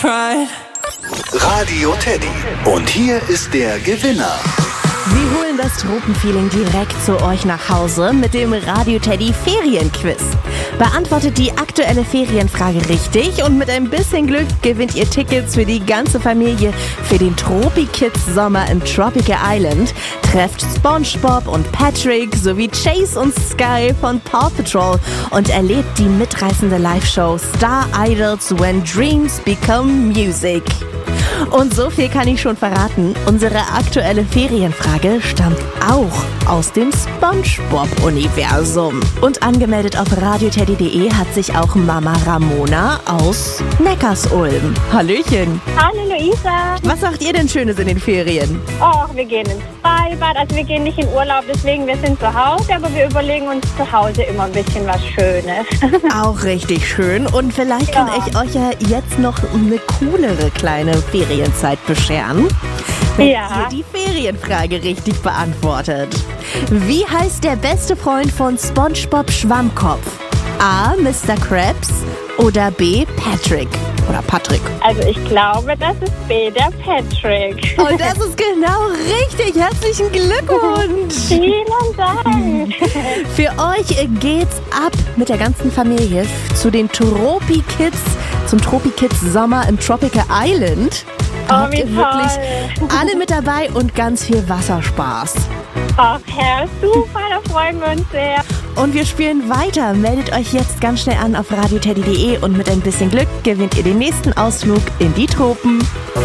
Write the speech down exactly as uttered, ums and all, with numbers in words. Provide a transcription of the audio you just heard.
Pride. Radio Teddy. Und hier ist der Gewinner. Wir holen das Tropenfeeling direkt zu euch nach Hause mit dem Radio Teddy Ferienquiz. Beantwortet die aktuelle Ferienfrage richtig und mit ein bisschen Glück gewinnt ihr Tickets für die ganze Familie für den Tropi-Kids Sommer im Tropical Island. Trefft SpongeBob und Patrick sowie Chase und Sky von Paw Patrol und erlebt die mitreißende Live-Show Star Idols When Dreams Become Music. Und so viel kann ich schon verraten, unsere aktuelle Ferienfrage stammt auch aus dem SpongeBob-Universum. Und angemeldet auf radioteddy punkt de hat sich auch Mama Ramona aus Neckarsulm. Hallöchen. Hallo Luisa. Was macht ihr denn Schönes in den Ferien? Oh, wir gehen ins Freibad, also wir gehen nicht in Urlaub, deswegen wir sind zu Hause, aber wir überlegen uns zu Hause immer ein bisschen was Schönes. Auch richtig schön und vielleicht kann Ja. ich euch ja jetzt noch eine coolere kleine Ferienzeit bescheren, wenn Ja. ihr die Ferienfrage richtig beantwortet. Wie heißt der beste Freund von SpongeBob Schwammkopf? A. Mister Krabs oder B. Patrick oder Patrick? Also ich glaube, das ist B, der Patrick. Und das ist genau richtig. Herzlichen Glückwunsch. Vielen Dank. Für euch geht's ab mit der ganzen Familie zu den Tropi-Kids, zum Tropi-Kids Sommer im Tropical Island. Oh, Habt wie ihr wirklich toll. alle mit dabei und ganz viel Wasserspaß. Ach, Herr, super, da freuen wir uns sehr. Und wir spielen weiter. Meldet euch jetzt ganz schnell an auf radioteddy punkt de und mit ein bisschen Glück gewinnt ihr den nächsten Ausflug in die Tropen.